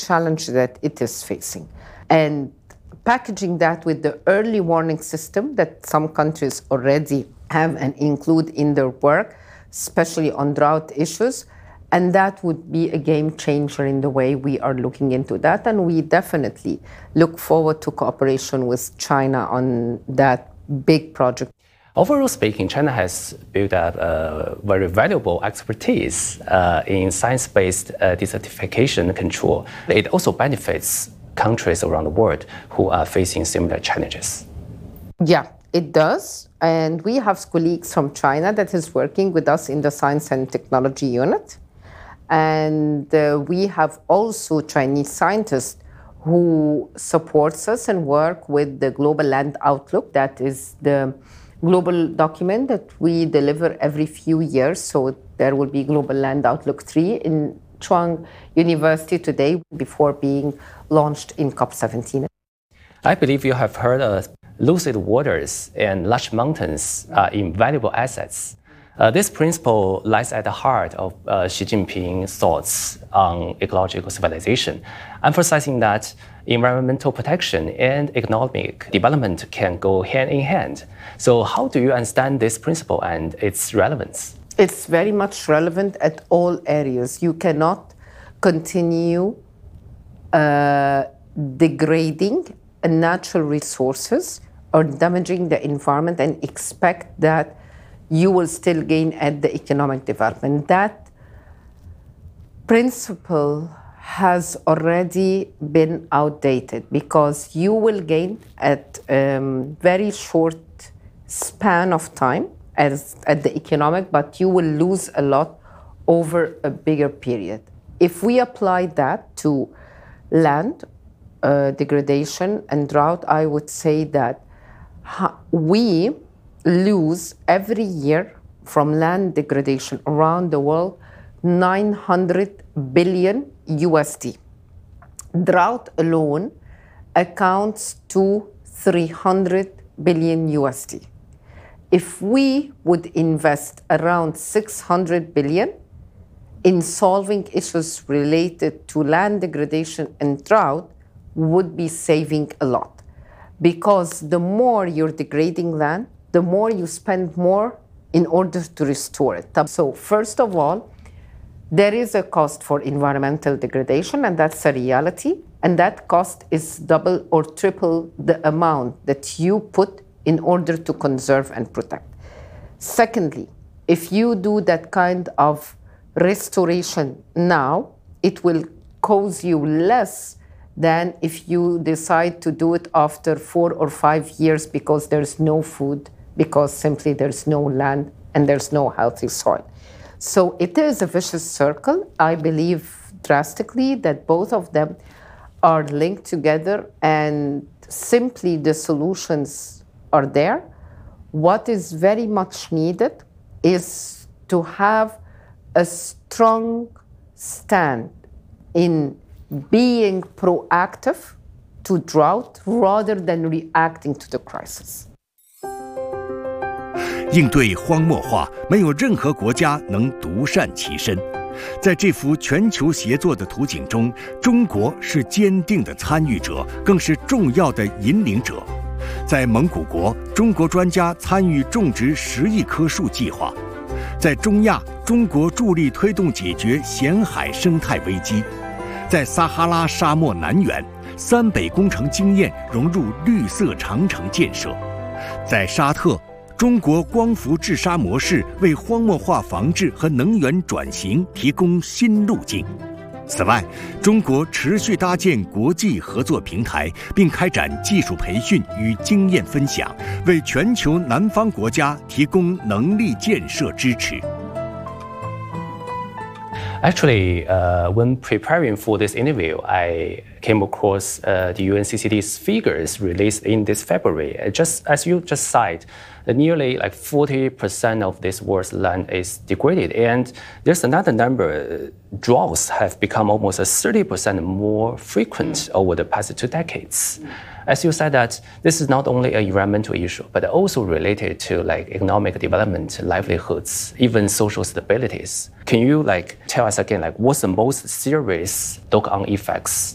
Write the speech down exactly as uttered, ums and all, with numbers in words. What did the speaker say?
challenge that it is facing. And packaging that with the early warning system that some countries already have and include in their work, especially on drought issues, and that would be a game changer in the way we are looking into that. And we definitely look forward to cooperation with China on that big project. Overall speaking, China has built up a very valuable expertise uh, in science-based uh, desertification control. It also benefits countries around the world who are facing similar challenges. Yeah, it does. And we have colleagues from China that is working with us in the Science and Technology Unit. And uh, we have also Chinese scientists who supports us and work with the Global Land Outlook. That is the global document that we deliver every few years. So there will be Global Land Outlook three in Chuang University today before being launched in COP seventeen. I believe you have heard of lucid waters and large mountains are invaluable assets. Uh, this principle lies at the heart of uh, Xi Jinping's thoughts on ecological civilization, emphasizing that environmental protection and economic development can go hand in hand. So how do you understand this principle and its relevance? It's very much relevant at all areas. You cannot continue uh, degrading natural resources or damaging the environment and expect that you will still gain at the economic development. That principle has already been outdated because you will gain at a um, very short span of time as at the economic, but you will lose a lot over a bigger period. If we apply that to land uh, degradation and drought, I would say that we lose every year from land degradation around the world nine hundred billion U S D. Drought alone accounts to three hundred billion U S D. If we would invest around six hundred billion in solving issues related to land degradation and drought, would be saving a lot. Because the more you're degrading land, the more you spend more in order to restore it. So first of all, there is a cost for environmental degradation, and that's a reality. And that cost is double or triple the amount that you put in order to conserve and protect. Secondly, if you do that kind of restoration now, it will cost you less than if you decide to do it after four or five years because there's no food, because simply there's no land and there's no healthy soil. So it is a vicious circle. I believe drastically that both of them are linked together and simply the solutions are there. What is very much needed is to have a strong stand in being proactive to drought rather than reacting to the crisis. 应对荒漠化，没有任何国家能独善其身。在这幅全球协作的图景中，中国是坚定的参与者，更是重要的引领者。在蒙古国，中国专家参与种植十亿棵树计划；在中亚，中国助力推动解决咸海生态危机；在撒哈拉沙漠南缘，三北工程经验融入绿色长城建设；在沙特，中国光伏治沙模式为荒漠化防治和能源转型提供新路径。此外，中国持续搭建国际合作平台，并开展技术培训与经验分享，为全球南方国家提供能力建设支持。 Actually, uh, when preparing for this interview, I came across uh, the U N C C D's figures released in this February. Just as you just cited, uh, nearly like forty percent of this world's land is degraded, and there's another number. Droughts have become almost thirty percent more frequent over the past two decades. As you said, that this is not only an environmental issue, but also related to like economic development, livelihoods, even social stabilities. Can you like tell us again, like what's the most serious knock-on effects